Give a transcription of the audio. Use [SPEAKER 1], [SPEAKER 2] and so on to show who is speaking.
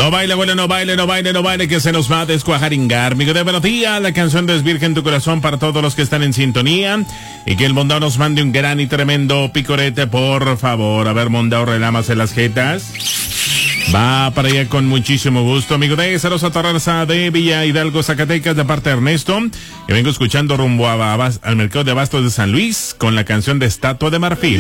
[SPEAKER 1] No baile, abuelo, no baile, no baile, no baile, que se nos va a descuajaringar. Amigo de buenos días, la canción Desvirgen tu corazón para todos los que están en sintonía. Y que el Mondao nos mande un gran y tremendo picorete, por favor. A ver, Mondao, relámase las jetas. Va para allá con muchísimo gusto, amigo de Zarosa Tarraza de Villa Hidalgo, Zacatecas, de parte de Ernesto, que vengo escuchando rumbo al mercado de abastos de San Luis con la canción de Estatua de Marfil.